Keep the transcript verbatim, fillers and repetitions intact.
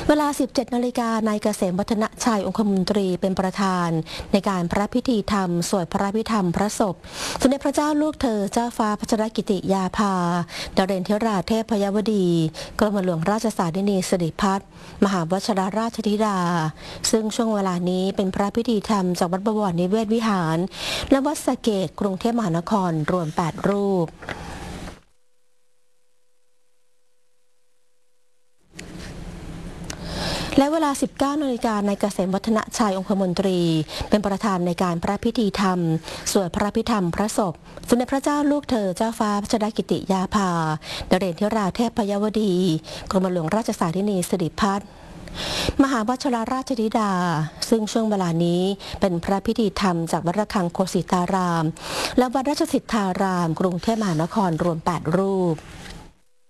เวลา สิบเจ็ด นาฬิกานายเกษมวัฒนชัยองคมนตรีเป็นประธานในการพระพิธีธรรมสวดพระพิธรรมพระศพสมเด็จพระเจ้าลูกเธอเจ้าฟ้าพัชรกิติยาภาดาวเรนธิราเทพยวดีกรมหลวงราชสารินีสิริพัฒน์มหาวชิรราชธิดาซึ่งช่วงเวลานี้เป็นพระพิธีธรรมจากวัดบวรนิเวศวิหารและวัดสะเกษกรุงเทพมหานครรวม แปด รูปและเวลา สิบเก้า นาฬิกานายเกษมวัฒนชัยองคมนตรีเป็นประธานในการพระพิธีธรรมสวดพระพิธรรมพระศพสมเด็จพระเจ้าลูกเธอเจ้าฟ้าพัชรกิติยาภาดาวเรนธิราเทพยวดีกรมหลวงราชสารินีสิริพัฒน์มหาวชิรราชธิดาซึ่งช่วงเวลานี้เป็นพระพิธีธรรมจากวัดระฆังโคสิตารามและวัดราชสิทธารามกรุงเทพมหานครรวม แปด รูป